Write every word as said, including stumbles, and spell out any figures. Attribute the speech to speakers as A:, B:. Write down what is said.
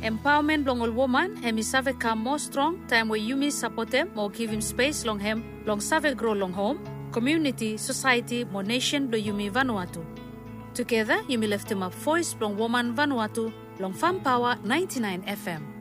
A: Empowerment long all woman, hemi save come more strong, time where you miss support them, more give him space long hem, long save grow long home, community, society, more nation do yumi Vanuatu. Together, you may lift him up voice long woman Vanuatu, long Farm Power ninety-nine F M.